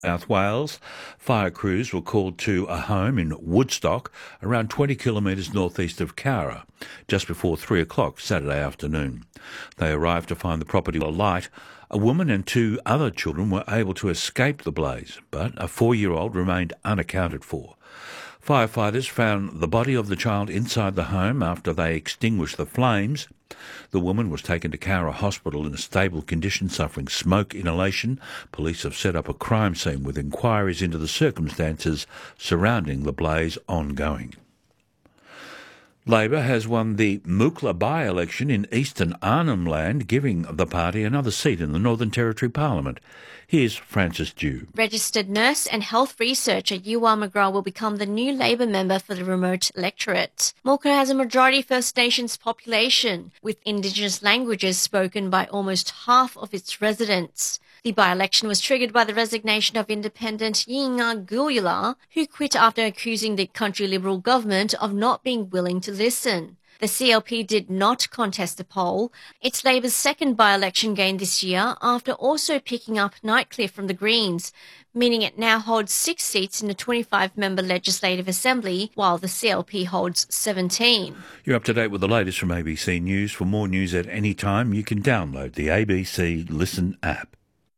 South Wales, fire crews were called to a home in Woodstock, around 20 kilometres northeast of Cowra, just before 3 o'clock Saturday afternoon. They arrived to find the property alight. A woman and two other children were able to escape the blaze, but a 4-year-old remained unaccounted for. Firefighters found the body of the child inside the home after they extinguished the flames. The woman was taken to Cowra Hospital in a stable condition, suffering smoke inhalation. Police have set up a crime scene with inquiries into the circumstances surrounding the blaze ongoing. Labor has won the Mookla by-election in Eastern Arnhem Land, giving the party another seat in the Northern Territory Parliament. Here's Frances Dew. Registered nurse and health researcher Yuwa McGrath will become the new Labor member for the remote electorate. Mookla has a majority First Nations population, with Indigenous languages spoken by almost half of its residents. The by-election was triggered by the resignation of independent Yinga Guyula, who quit after accusing the country Liberal government of not being willing to listen. The CLP did not contest the poll. It's Labor's second by-election gain this year, after also picking up Nightcliff from the Greens, meaning it now holds 6 seats in the 25-member Legislative Assembly, while the CLP holds 17. You're up to date with the latest from ABC News. For more news at any time, you can download the ABC Listen app.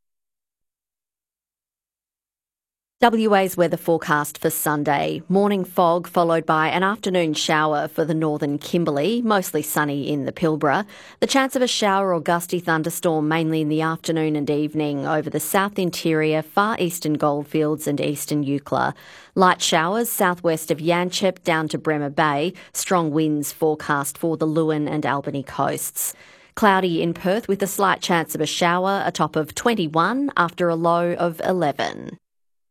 WA's weather forecast for Sunday. Morning fog followed by an afternoon shower for the northern Kimberley, mostly sunny in the Pilbara. The chance of a shower or gusty thunderstorm mainly in the afternoon and evening over the south interior, far eastern Goldfields and eastern Eucla. Light showers southwest of Yanchep down to Bremer Bay. Strong winds forecast for the Lewin and Albany coasts. Cloudy in Perth with a slight chance of a shower, a top of 21 after a low of 11.